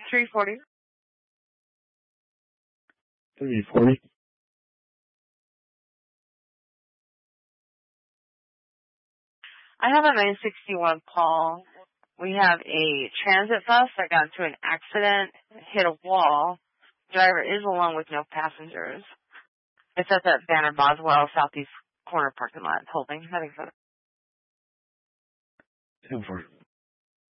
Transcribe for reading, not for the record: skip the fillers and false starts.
340. 340. I have a 961 call. We have a transit bus that got into an accident, hit a wall. Driver is alone with no passengers. It's at the Banner Boswell southeast corner parking lot. Holding. Heading for 10-4.